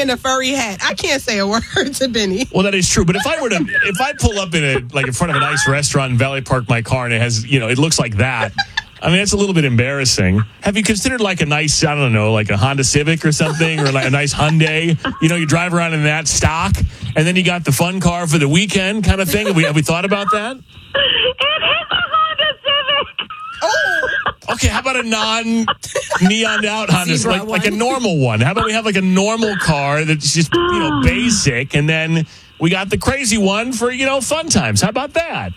in a furry hat. I can't say a word to Benny. Well, that is true. But if I pull up in front of a nice restaurant and valet park my car and it has, it looks like that. I mean, it's a little bit embarrassing. Have you considered like a nice, I don't know, like a Honda Civic or something, or like a nice Hyundai? You drive around in that stock, and then you got the fun car for the weekend kind of thing. Have we thought about that? It is a Honda Civic. Oh. Okay, how about a non-neoned out Honda, like a normal one? How about we have like a normal car that's just, basic, and then we got the crazy one for, fun times. How about that?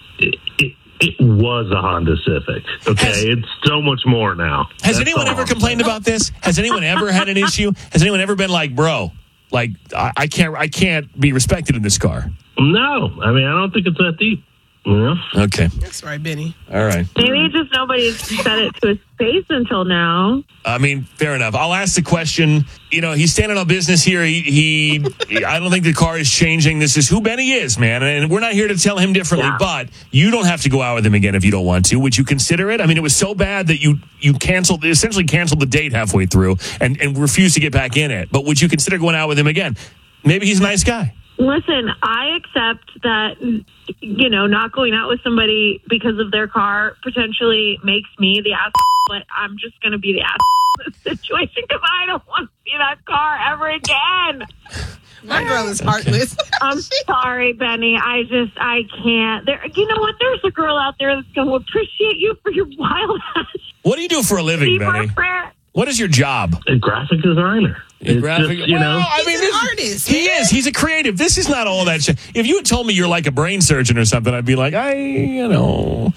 It was a Honda Civic. Okay, it's so much more now. Has anyone ever complained about this? Has anyone ever had an issue? Has anyone ever been like, bro, like I can't be respected in this car? No, I mean I don't think it's that deep. Okay. That's right, Benny. All right. Maybe just nobody's said it to his face until now. I mean, fair enough. I'll ask the question. He's standing on business here. He I don't think the car is changing. This is who Benny is, man. And we're not here to tell him differently, but you don't have to go out with him again if you don't want to. Would you consider it? I mean, it was so bad that you essentially canceled the date halfway through and refused to get back in it. But would you consider going out with him again? Maybe he's a nice guy. Listen, I accept that, not going out with somebody because of their car potentially makes me the ass, but I'm just going to be the ass in this situation because I don't want to see that car ever again. My girl is heartless. I'm sorry, Benny. I can't. You know what? There's a girl out there that's going to appreciate you for your wild ass. What do you do for a living, Benny? What is your job? A graphic designer. He's an artist. He is. He's a creative. This is not all that shit. If you had told me you're like a brain surgeon or something, I'd be like, I don't know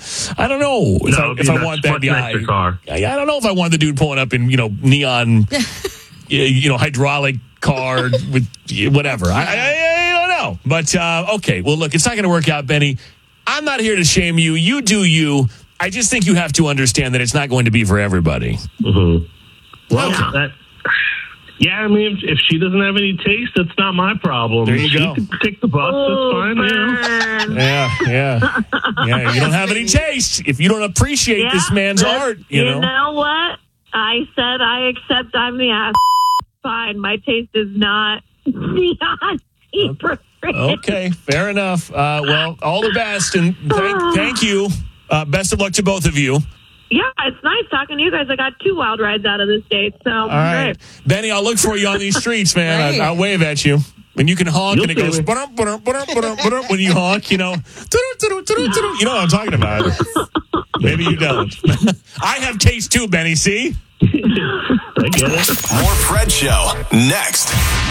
if I want that guy. Car. I don't know if I want the dude pulling up in neon, hydraulic car with whatever. I don't know. But okay. Well, look, it's not going to work out, Benny. I'm not here to shame you. You do you. I just think you have to understand that it's not going to be for everybody. Mm-hmm. Well, I mean, if she doesn't have any taste, that's not my problem. There you go. She can take the bus. That's fine. Yeah. You don't have any taste. If you don't appreciate this man's art, You know what? I said I accept I'm the ass. Fine. My taste is not neon. Okay, fair enough. Well, all the best, and thank you. Best of luck to both of you. Yeah, it's nice talking to you guys. I got 2 wild rides out of this date, so all right. Great. Benny, I'll look for you on these streets, man. Right. I'll wave at you. And you can honk, and it goes when you honk, you know what I'm talking about. Maybe you don't. I have taste too, Benny, see? I get it. More Fred Show next.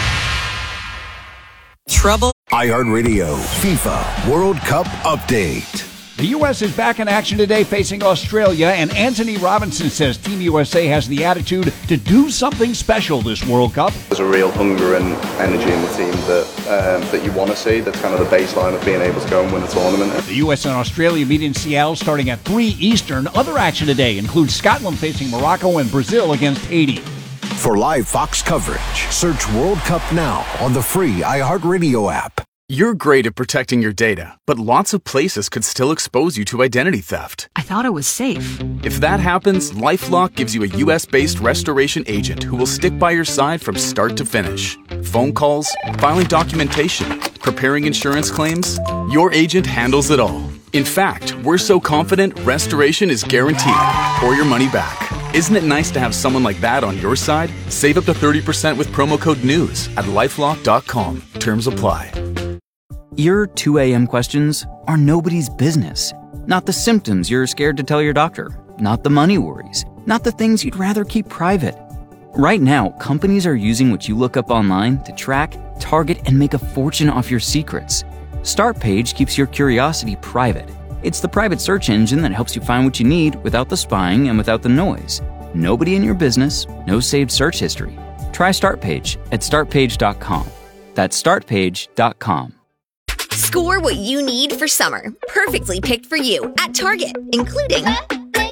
Trouble. iHeartRadio FIFA World Cup update. The U.S. is back in action today facing Australia, and Anthony Robinson says Team USA has the attitude to do something special this World Cup. There's a real hunger and energy in the team that you want to see. That's kind of the baseline of being able to go and win the tournament. The U.S. and Australia meet in Seattle starting at 3 Eastern. Other action today includes Scotland facing Morocco and Brazil against Haiti. For live Fox coverage, search World Cup now on the free iHeartRadio app. You're great at protecting your data, but lots of places could still expose you to identity theft. I thought it was safe. If that happens, LifeLock gives you a U.S.-based restoration agent who will stick by your side from start to finish. Phone calls, filing documentation, preparing insurance claims, your agent handles it all. In fact, we're so confident restoration is guaranteed or your money back. Isn't it nice to have someone like that on your side? Save up to 30% with promo code NEWS at LifeLock.com. Terms apply. Your 2 a.m. questions are nobody's business. Not the symptoms you're scared to tell your doctor. Not the money worries. Not the things you'd rather keep private. Right now, companies are using what you look up online to track, target, and make a fortune off your secrets. Startpage keeps your curiosity private. It's the private search engine that helps you find what you need without the spying and without the noise. Nobody in your business, no saved search history. Try Startpage at startpage.com. That's startpage.com. Score what you need for summer. Perfectly picked for you at Target, including Up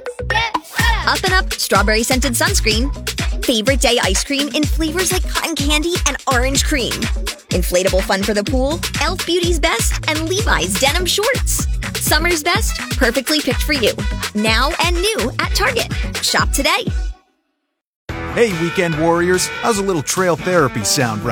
and Up strawberry scented sunscreen, favorite day ice cream in flavors like cotton candy and orange cream, inflatable fun for the pool, Elf Beauty's Best, and Levi's denim shorts. Summer's best, perfectly picked for you. Now and new at Target. Shop today. Hey, weekend warriors. How's a little trail therapy sound right